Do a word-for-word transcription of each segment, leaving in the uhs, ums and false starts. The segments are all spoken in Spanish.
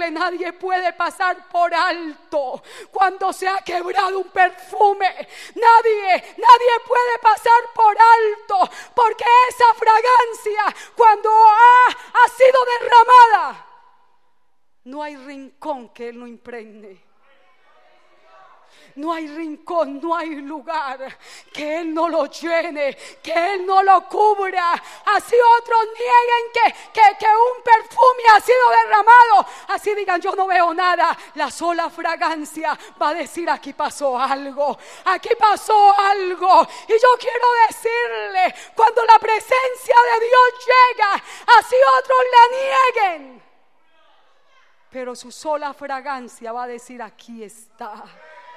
decirle: nadie puede pasar por alto cuando se ha quebrado un perfume. Nadie, nadie puede pasar por alto, porque esa fragancia, cuando ha, ha sido derramada, no hay rincón que Él no impregne. No hay rincón, no hay lugar que Él no lo llene, que Él no lo cubra. Así otros nieguen que, que, que un perfume ha sido derramado, así digan: yo no veo nada. La sola fragancia va a decir: aquí pasó algo, aquí pasó algo. Y yo quiero decirle, cuando la presencia de Dios llega, así otros la nieguen, pero su sola fragancia va a decir: aquí está.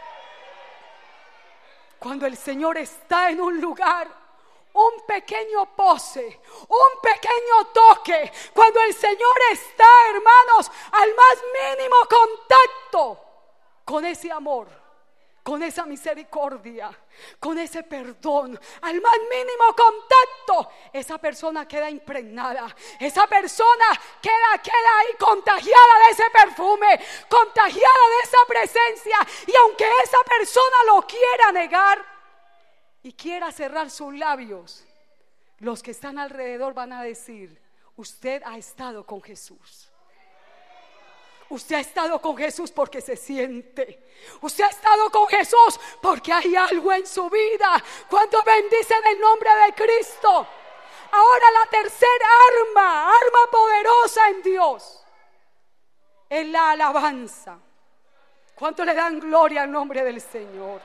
Cuando el Señor está en un lugar, un pequeño pose, un pequeño toque, cuando el Señor está, hermanos, al más mínimo contacto con ese amor, con esa misericordia, con ese perdón, al más mínimo contacto, esa persona queda impregnada, esa persona queda, queda ahí contagiada de ese perfume, contagiada de esa presencia. Y aunque esa persona lo quiera negar y quiera cerrar sus labios, los que están alrededor van a decir: usted ha estado con Jesús. Usted ha estado con Jesús porque se siente. Usted ha estado con Jesús porque hay algo en su vida. ¿Cuántos bendicen el nombre de Cristo? Ahora la tercera arma, arma poderosa en Dios, es la alabanza. ¿Cuántos le dan gloria al nombre del Señor?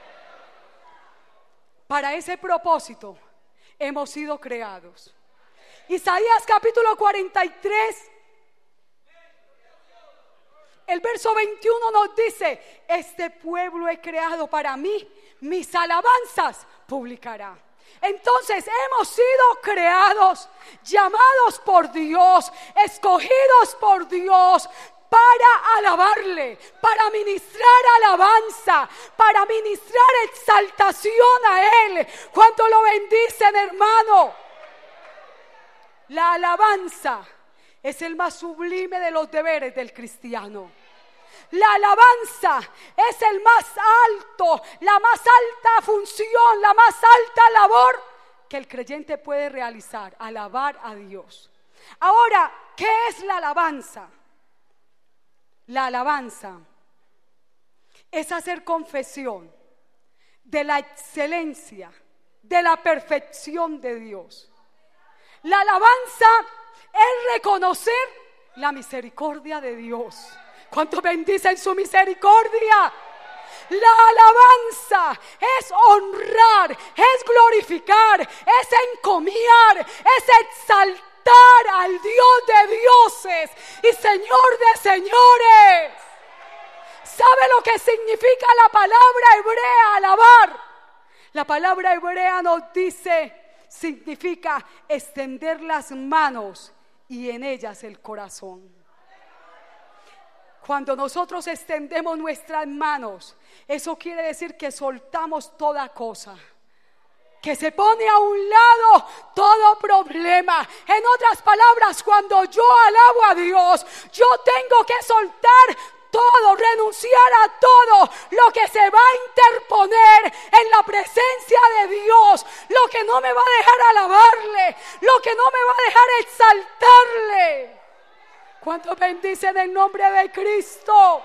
Para ese propósito hemos sido creados. Isaías capítulo cuarenta y tres, el verso veintiuno nos dice: este pueblo he creado para mí, mis alabanzas publicará. Entonces hemos sido creados, llamados por Dios, escogidos por Dios para alabarle, para ministrar alabanza, para ministrar exaltación a Él. ¿Cuánto lo bendicen, hermano? La alabanza es el más sublime de los deberes del cristiano. La alabanza es el más alto, la más alta función, la más alta labor que el creyente puede realizar: alabar a Dios. Ahora, ¿qué es la alabanza? La alabanza es hacer confesión de la excelencia, de la perfección de Dios. La alabanza es reconocer la misericordia de Dios. ¿Cuántos bendicen su misericordia? La alabanza es honrar, es glorificar, es encomiar, es exaltar al Dios de dioses y Señor de señores. ¿Sabe lo que significa la palabra hebrea alabar? La palabra hebrea nos dice, significa extender las manos y en ellas el corazón. Cuando nosotros extendemos nuestras manos, eso quiere decir que soltamos toda cosa, que se pone a un lado todo problema. En otras palabras, cuando yo alabo a Dios, yo tengo que soltar todo, renunciar a todo lo que se va a interponer en la presencia de Dios, lo que no me va a dejar alabarle, lo que no me va a dejar exaltarle. ¿Cuántos bendicen el nombre de Cristo?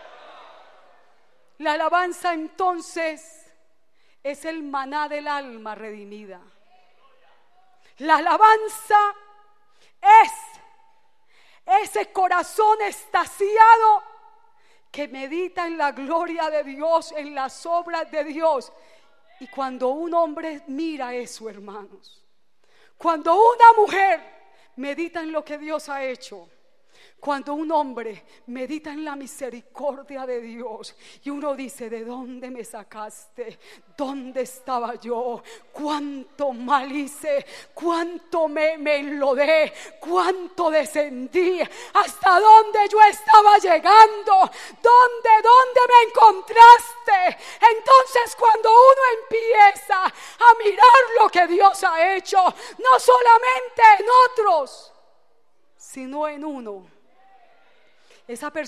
La alabanza entonces es el maná del alma redimida. La alabanza es ese corazón extasiado que medita en la gloria de Dios, en las obras de Dios. Y cuando un hombre mira eso, hermanos, cuando una mujer medita en lo que Dios ha hecho, cuando un hombre medita en la misericordia de Dios y uno dice: ¿de dónde me sacaste? ¿Dónde estaba yo? ¿Cuánto mal hice? ¿Cuánto me, me enlodé? ¿Cuánto descendí? ¿Hasta dónde yo estaba llegando? ¿Dónde, dónde me encontraste? Entonces cuando uno empieza a mirar lo que Dios ha hecho, no solamente en otros, sino en uno, esa persona